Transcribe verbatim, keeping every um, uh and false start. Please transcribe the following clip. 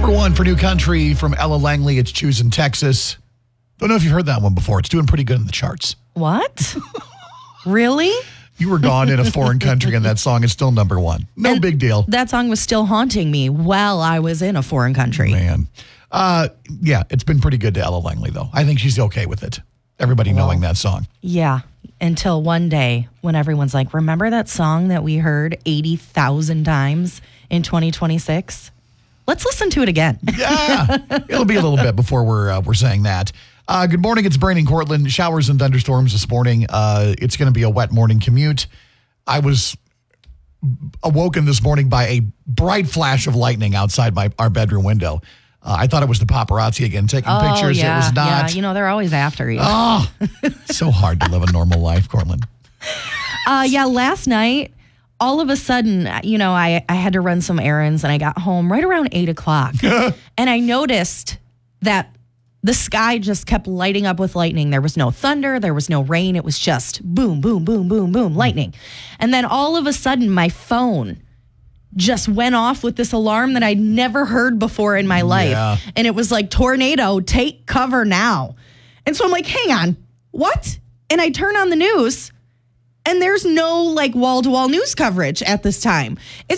Number one for new country from Ella Langley. It's Choosing Texas. Don't know if you've heard that one before. It's doing pretty good in the charts. What? Really? You were gone in a foreign country and that song is still number one. No And big deal. That song was still haunting me while I was in a foreign country. Man. Uh, yeah, it's been pretty good to Ella Langley, though. I think she's okay with it. Everybody Well, knowing that song. Yeah. Until one day when everyone's like, remember that song that we heard eighty thousand times in twenty twenty-six? Let's listen to it again. Yeah, it'll be a little bit before we're uh, we're saying that. Uh, good morning, it's Brain in Cortland. Showers and thunderstorms this morning. Uh, it's going to be a wet morning commute. I was awoken this morning by a bright flash of lightning outside my our bedroom window. Uh, I thought it was the paparazzi again taking Oh, pictures. yeah, It was not. yeah. You know, they're always after you. Oh, so hard to live a normal life, Cortland. Uh, yeah, last night, all of a sudden, you know, I, I had to run some errands and I got home right around eight o'clock. And I noticed that the sky just kept lighting up with lightning. There was no thunder. There was no rain. It was just boom, boom, boom, boom, boom, lightning. And then all of a sudden, my phone just went off with this alarm that I'd never heard before in my life. Yeah. And it was like, tornado, take cover now. And so I'm like, hang on, what? And I turn on the news and there's no like wall-to-wall news coverage at this time. It's